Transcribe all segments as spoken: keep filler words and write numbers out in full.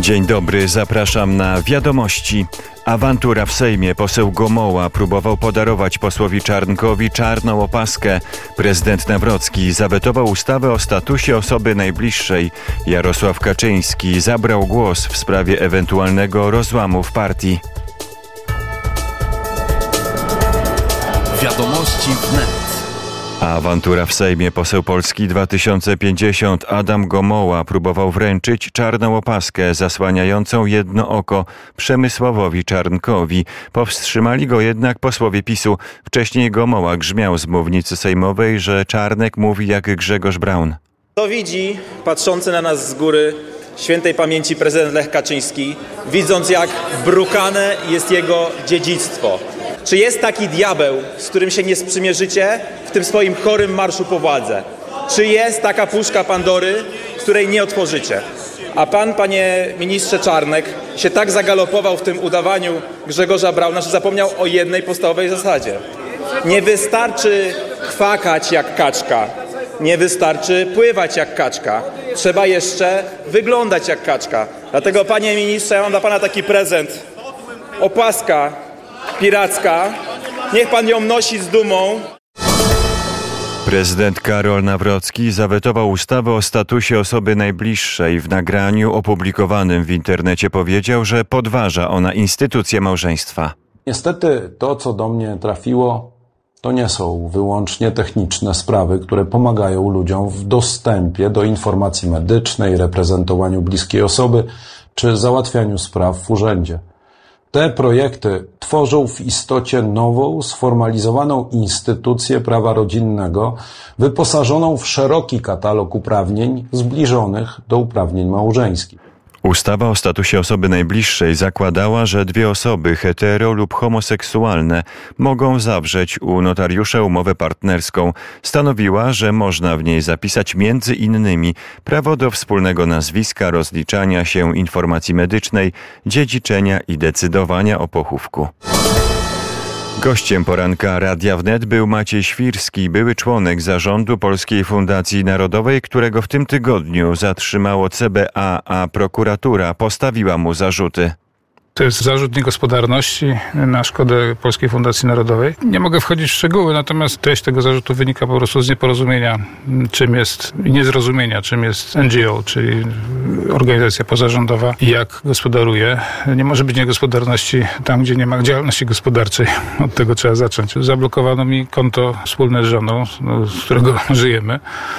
Dzień dobry, zapraszam na wiadomości. Awantura w Sejmie. Poseł Gomoła próbował podarować posłowi Czarnkowi czarną opaskę. Prezydent Nawrocki zawetował ustawę o statusie osoby najbliższej. Jarosław Kaczyński zabrał głos w sprawie ewentualnego rozłamu w partii. Wiadomości wnet. Awantura w Sejmie. Poseł Polski dwa tysiące pięćdziesiąt Adam Gomoła próbował wręczyć czarną opaskę zasłaniającą jedno oko Przemysławowi Czarnkowi. Powstrzymali go jednak posłowie PiSu. Wcześniej Gomoła grzmiał z mównicy sejmowej, że Czarnek mówi jak Grzegorz Braun. To widzi patrzący na nas z góry świętej pamięci prezydent Lech Kaczyński, widząc jak brukane jest jego dziedzictwo. Czy jest taki diabeł, z którym się nie sprzymierzycie w tym swoim chorym marszu po władzę? Czy jest taka puszka Pandory, której nie otworzycie? A pan, panie ministrze Czarnek, się tak zagalopował w tym udawaniu Grzegorza Brauna, że zapomniał o jednej podstawowej zasadzie. Nie wystarczy kwakać jak kaczka, nie wystarczy pływać jak kaczka. Trzeba jeszcze wyglądać jak kaczka. Dlatego, panie ministrze, ja mam dla pana taki prezent. Opaska piracka. Niech pan ją nosi z dumą. Prezydent Karol Nawrocki zawetował ustawę o statusie osoby najbliższej. W nagraniu opublikowanym w internecie powiedział, że podważa ona instytucję małżeństwa. Niestety to, co do mnie trafiło, to nie są wyłącznie techniczne sprawy, które pomagają ludziom w dostępie do informacji medycznej, reprezentowaniu bliskiej osoby czy załatwianiu spraw w urzędzie. Te projekty tworzą w istocie nową, sformalizowaną instytucję prawa rodzinnego, wyposażoną w szeroki katalog uprawnień zbliżonych do uprawnień małżeńskich. Ustawa o statusie osoby najbliższej zakładała, że dwie osoby hetero lub homoseksualne mogą zawrzeć u notariusza umowę partnerską. Stanowiła, że można w niej zapisać między innymi prawo do wspólnego nazwiska, rozliczania się, informacji medycznej, dziedziczenia i decydowania o pochówku. Gościem poranka Radia Wnet był Maciej Świrski, były członek zarządu Polskiej Fundacji Narodowej, którego w tym tygodniu zatrzymało C B A, a prokuratura postawiła mu zarzuty. To jest zarzut niegospodarności na szkodę Polskiej Fundacji Narodowej. Nie mogę wchodzić w szczegóły, natomiast treść tego zarzutu wynika po prostu z nieporozumienia, czym jest, i niezrozumienia, czym jest N G O, czyli organizacja pozarządowa i jak gospodaruje. Nie może być niegospodarności tam, gdzie nie ma działalności gospodarczej. Od tego trzeba zacząć. Zablokowano mi konto wspólne z żoną, z którego żyjemy.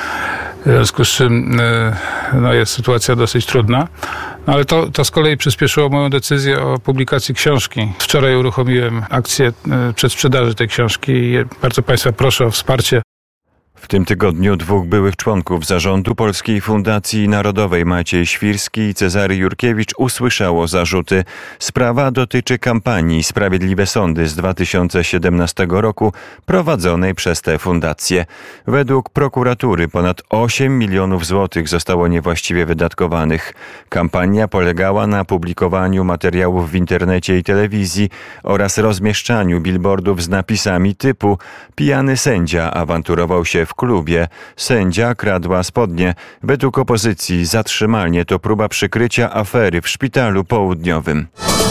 W związku z czym no, jest sytuacja dosyć trudna. No, ale to, to z kolei przyspieszyło moją decyzję o publikacji książki. Wczoraj uruchomiłem akcję przedsprzedaży tej książki i bardzo Państwa proszę o wsparcie. W tym tygodniu dwóch byłych członków zarządu Polskiej Fundacji Narodowej, Maciej Świrski i Cezary Jurkiewicz, usłyszało zarzuty. Sprawa dotyczy kampanii Sprawiedliwe Sądy z dwa tysiące siedemnastego roku prowadzonej przez tę fundację. Według prokuratury ponad osiem milionów złotych zostało niewłaściwie wydatkowanych. Kampania polegała na publikowaniu materiałów w internecie i telewizji oraz rozmieszczaniu billboardów z napisami typu „Pijany sędzia awanturował się w w klubie. Sędzia kradła spodnie. Według opozycji zatrzymanie to próba przykrycia afery w szpitalu południowym.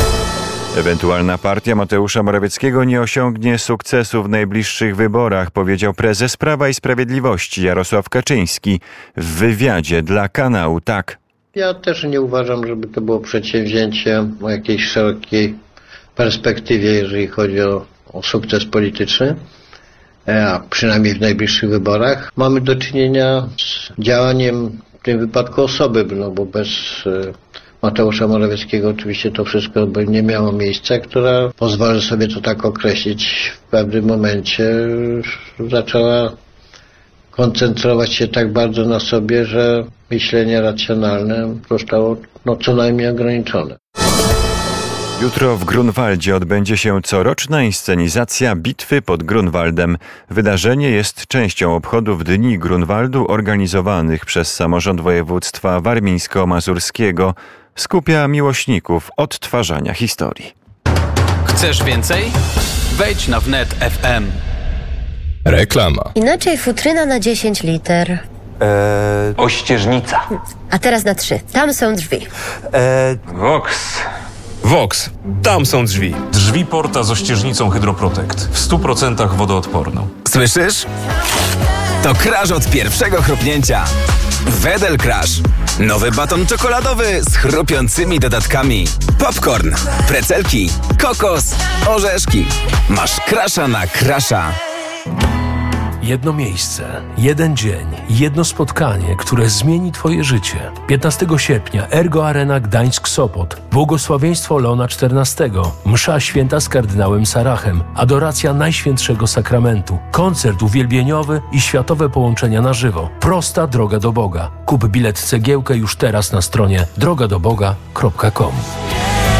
Ewentualna partia Mateusza Morawieckiego nie osiągnie sukcesu w najbliższych wyborach, powiedział prezes Prawa i Sprawiedliwości Jarosław Kaczyński w wywiadzie dla kanału Tak. Ja też nie uważam, żeby to było przedsięwzięcie o jakiejś szerokiej perspektywie, jeżeli chodzi o, o sukces polityczny. A przynajmniej w najbliższych wyborach. Mamy do czynienia z działaniem w tym wypadku osoby, no bo bez Mateusza Morawieckiego oczywiście to wszystko by nie miało miejsca, która, pozwolę sobie to tak określić, w pewnym momencie zaczęła koncentrować się tak bardzo na sobie, że myślenie racjonalne zostało no, co najmniej ograniczone. Jutro w Grunwaldzie odbędzie się coroczna inscenizacja Bitwy pod Grunwaldem. Wydarzenie jest częścią obchodów Dni Grunwaldu organizowanych przez samorząd województwa warmińsko-mazurskiego. Skupia miłośników odtwarzania historii. Chcesz więcej? Wejdź na wnet kropka f m. Reklama. Inaczej futryna na dziesięć liter. Eee, Ościeżnica. A teraz na trzy. Tam są drzwi. eee, Vox. Vox. Tam są drzwi. Drzwi Porta z ościeżnicą Hydroprotect. W stu procentach wodoodporną. Słyszysz? To crash od pierwszego chrupnięcia. Wedel Crash. Nowy baton czekoladowy z chrupiącymi dodatkami. Popcorn, precelki, kokos, orzeszki. Masz crasha na crasha. Jedno miejsce, jeden dzień, jedno spotkanie, które zmieni Twoje życie. piętnastego sierpnia Ergo Arena Gdańsk-Sopot. Błogosławieństwo Leona czternastego. Msza święta z kardynałem Sarachem. Adoracja Najświętszego Sakramentu. Koncert uwielbieniowy i światowe połączenia na żywo. Prosta droga do Boga. Kup bilet cegiełkę już teraz na stronie droga do boga kropka com.